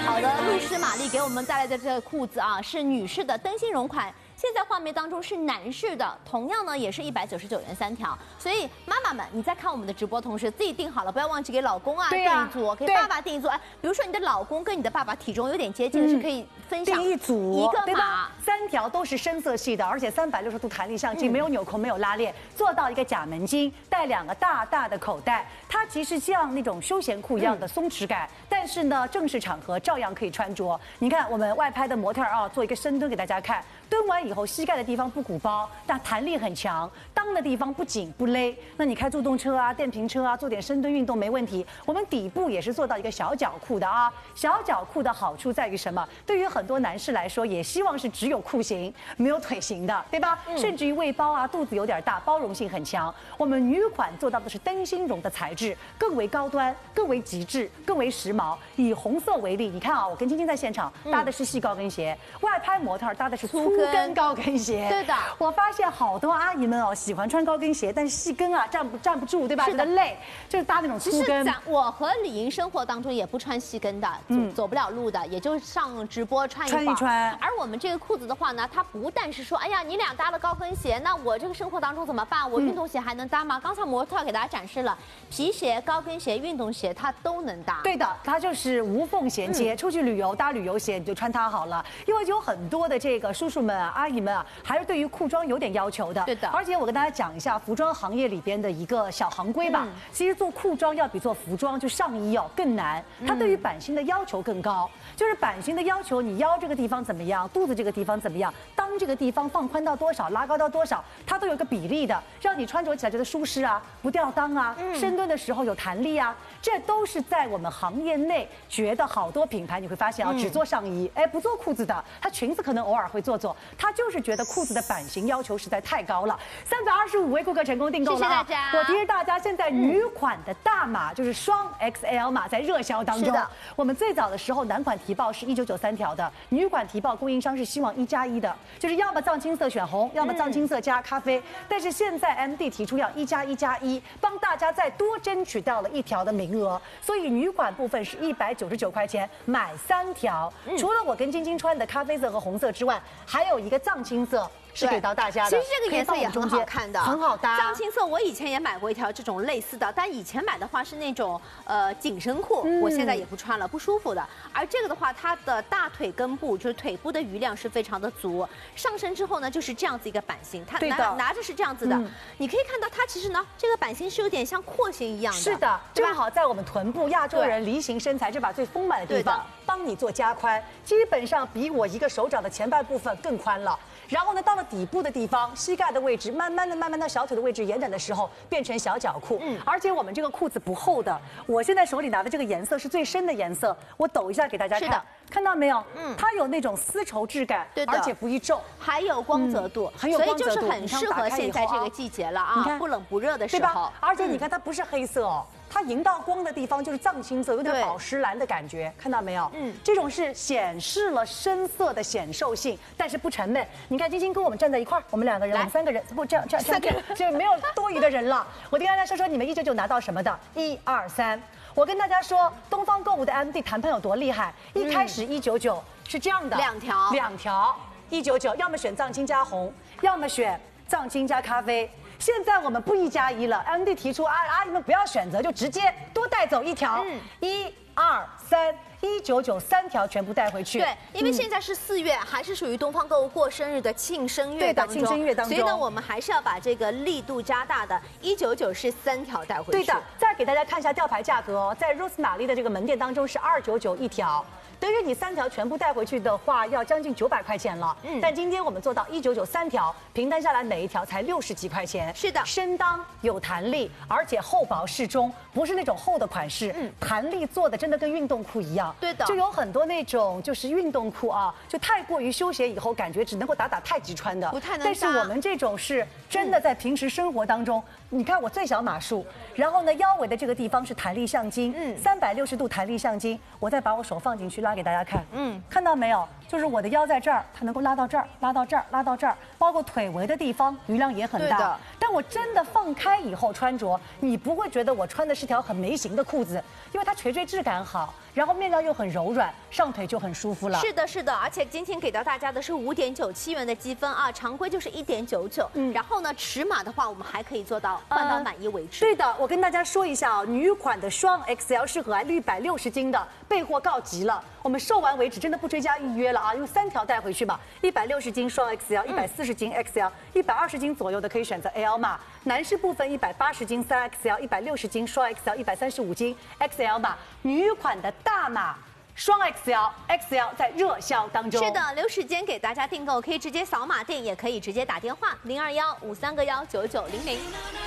好的，露诗玛丽给我们带来的这个裤子啊，是女士的灯芯绒款。现在画面当中是男士的，同样呢也是199元3条。所以妈妈们，你在看我们的直播同时，自己订好了，不要忘记给老公订一组，给爸爸订一组。哎，比如说你的老公跟你的爸爸体重有点接近，是可以分享订一组一个码 ，3条都是深色系的，而且360度弹力橡筋，没有纽扣，没有拉链，做到一个假门襟，带2个大大的口袋。它其实像那种休闲裤一样的松弛感，但是呢，正式场合照样可以穿着。你看我们外拍的模特啊，做一个深蹲给大家看，蹲完以后膝盖的地方不鼓包，但弹力很强，裆的地方不紧不勒。那你开助动车啊、电瓶车啊，做点深蹲运动没问题。我们底部也是做到一个小脚裤的啊。小脚裤的好处在于什么？对于很多男士来说，也希望是只有裤型没有腿型的，对吧？甚至于胃包啊、肚子有点大，包容性很强。我们女款做到的是灯芯绒的材质，更为高端、更为极致、更为时髦。以红色为例，你看啊，我跟晶晶在现场搭的是细高跟鞋，外拍模特搭的是粗跟高跟鞋。 对的， 我发现好多阿姨们哦喜欢穿高跟鞋，但是细跟啊站不住，对吧？觉得累，就是搭那种粗跟。 我和李莹生活当中也不穿细跟的，走不了路的，也就上直播穿一穿。而我们这个裤子的话呢，它不但是说，哎呀，你俩搭了高跟鞋，那我这个生活当中怎么办？我运动鞋还能搭吗？刚才模特给大家展示了皮鞋、高跟鞋、运动鞋，它都能搭。 对的，它就是无缝衔接。出去旅游搭旅游鞋，你就穿它好了。因为有很多的这个叔叔们啊、阿姨们啊，还是对于裤装有点要求的。 对的。 而且我跟大家讲一下服装行业里边的一个小行规吧。其实做裤装要比做服装就上衣哦更难，它对于版型的要求更高。就是版型的要求，你腰这个地方怎么样，肚子这个地方怎么样，裆这个地方放宽到多少，拉高到多少，它都有一个比例的，让你穿着起来觉得舒适啊，不掉裆啊，深蹲的时候有弹力啊，这都是在我们行业内觉得好多品牌你会发现啊，只做上衣，哎，不做裤子的，它裙子可能偶尔会做，它就是觉得裤子的版型要求实在太高了。325位顾客成功订购了，谢谢大家。我提示大家，现在女款的大码就是双 XL 码在热销当中。是的，我们最早的时候男款提报是1993条的，女款提报供应商是希望1+1的，就是要么藏青色选红，要么藏青色加咖啡。但是现在 MD 提出要1+1+1，帮大家再多争取到了1条的名额，所以女款部分是199块钱买3条。除了我跟晶晶穿的咖啡色和红色之外，还有一个藏青色。是给到大家的， 其实这个颜色也很好看的， 很好搭。 藏青色我以前也买过一条这种类似的，但以前买的话是那种紧身裤，我现在也不穿了，不舒服的。而这个的话，它的大腿根部就是腿部的余量是非常的足，上身之后呢就是这样子一个版型，它拿着是这样子的，你可以看到它其实呢这个版型是有点像廓形一样的， 是的，正好在我们臀部亚洲人梨形身材这把最丰满的地方，帮你做加宽，基本上比我一个手掌的前半部分更宽了。然后呢，到了底部的地方，膝盖的位置，慢慢到小腿的位置延展的时候，变成小脚裤。而且我们这个裤子不厚的，我现在手里拿的这个颜色是最深的颜色，我抖一下给大家看。是的，看到没有？它有那种丝绸质感，对的，而且不易皱， 还有光泽度， 很有光泽度， 所以就是很适合现在这个季节了啊，不冷不热的时候。 而且你看，它不是黑色哦。它迎到光的地方就是藏青色，有点宝石蓝的感觉，看到没有？这种是显示了深色的显瘦性，但是不沉闷。你看晶晶跟我们站在一块儿，我们2个人，我们3个人，不这样，就没有多余的人了。我跟大家说说你们199拿到什么的，1、2、3。我跟大家说，东方购物的 MD 谈判有多厉害。一开始199是这样的，2条199，要么选藏青加红，要么选藏青加咖啡。现在我们不1+1了 ，MD 提出阿姨们不要选择，就直接多带走1条，1、2、3。199，3条全部带回去。 对，因为现在是4月，还是属于东方购物过生日的庆生月当中。 庆生月当中。 所以呢，我们还是要把这个力度加大的。199是3条带回去。 对的，再给大家看一下吊牌价格哦，在 Rose 玛丽的这个门店当中是299一条。等于你3条全部带回去的话，要将近900块钱了。但今天我们做到199，3条，平摊下来每一条才60几块钱。 是的， 深裆有弹力，而且厚薄适中，不是那种厚的款式。弹力做的真的跟运动裤一样。 对的， 就有很多那种就是运动裤啊，就太过于休闲以后，感觉只能够打太极穿的， 不太能搭。 但是我们这种是真的在平时生活当中，你看我最小码数，然后呢腰围的这个地方是弹力橡筋，360度弹力橡筋，我再把我手放进去拉给大家看，看到没有？就是我的腰在这儿，它能够拉到这儿，拉到这儿，拉到这儿， 包括腿围的地方余量也很大。但我真的放开以后穿着，你不会觉得我穿的是条很没型的裤子，因为它垂坠质感好，然后面料又很柔软，上腿就很舒服了。 是的，是的，而且今天给到大家的是5.97元的积分啊，常规就是1.99。然后呢，尺码的话，我们还可以做到换到满意为止。 对的，我跟大家说一下啊，女款的双 XL 适合160斤的，备货告急了，我们售完为止，真的不追加预约了啊，用3条带回去吧。160斤双 XL，140斤 XL，120斤左右的可以选择 L 码。男士部分180斤3XL，160斤双 XL，135斤 XL 码。女款的大码。双 XL 在热销当中。 是的，留时间给大家订购，可以直接扫码订，也可以直接打电话0215319900。